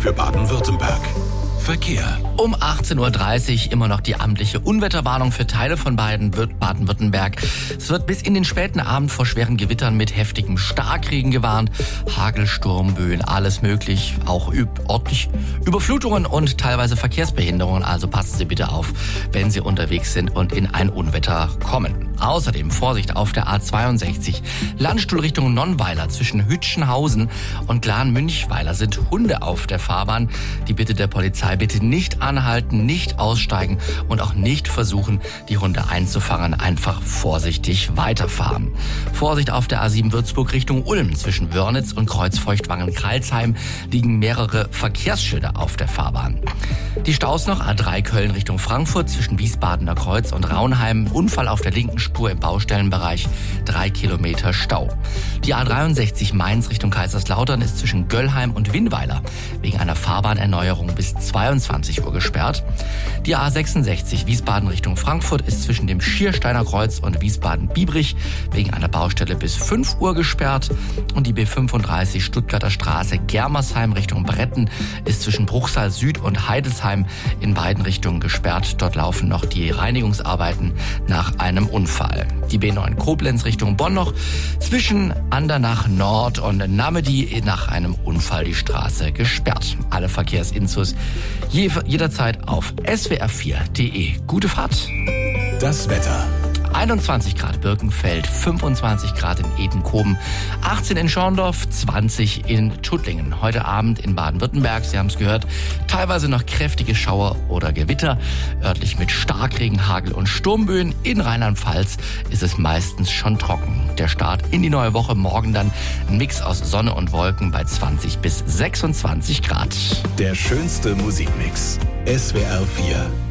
für Baden-Württemberg. Verkehr. Um 18.30 Uhr immer noch die amtliche Unwetterwarnung für Teile von Baden-Württemberg. Es wird bis in den späten Abend vor schweren Gewittern mit heftigem Starkregen gewarnt. Hagel, Sturm, Böen, alles möglich. Auch ordentlich Überflutungen und teilweise Verkehrsbehinderungen. Also passen Sie bitte auf, wenn Sie unterwegs sind und in ein Unwetter kommen. Außerdem Vorsicht auf der A62. Landstuhl Richtung Nonnweiler zwischen Hütchenhausen und Glan-Münchweiler sind Hunde auf der Fahrbahn. Die Bitte der Polizei: bitte nicht anhalten, nicht aussteigen und auch nicht versuchen, die Hunde einzufangen. Einfach vorsichtig weiterfahren. Vorsicht auf der A7 Würzburg Richtung Ulm. Zwischen Wörnitz und Kreuzfeuchtwangen-Kralsheim liegen mehrere Verkehrsschilder auf der Fahrbahn. Die Staus noch: A3 Köln Richtung Frankfurt zwischen Wiesbadener Kreuz und Raunheim. Unfall auf der linken Spur im Baustellenbereich, 3 Kilometer Stau. Die A63 Mainz Richtung Kaiserslautern ist zwischen Göllheim und Winnweiler wegen einer Fahrbahnerneuerung bis 22 Uhr gesperrt. Die A66 Wiesbaden Richtung Frankfurt ist zwischen dem Schiersteiner Kreuz und Wiesbaden-Biebrich wegen einer Baustelle bis 5 Uhr gesperrt. Und die B35 Stuttgarter Straße Germersheim Richtung Bretten ist zwischen Bruchsal Süd und Heidesheim in beiden Richtungen gesperrt. Dort laufen noch die Reinigungsarbeiten nach einem Unfall. Die B9 Koblenz Richtung Bonn noch zwischen Andernach Nord und Namedy nach einem Unfall die Straße gesperrt. Alle Verkehrsinfos jederzeit auf swr4.de. Gute Fahrt. Das Wetter. 21 Grad Birkenfeld, 25 Grad in Edenkoben, 18 in Schorndorf, 20 in Tuttlingen. Heute Abend in Baden-Württemberg, Sie haben es gehört, teilweise noch kräftige Schauer oder Gewitter, örtlich mit Starkregen, Hagel und Sturmböen. In Rheinland-Pfalz ist es meistens schon trocken. Der Start in die neue Woche, morgen dann ein Mix aus Sonne und Wolken bei 20 bis 26 Grad. Der schönste Musikmix. SWR 4.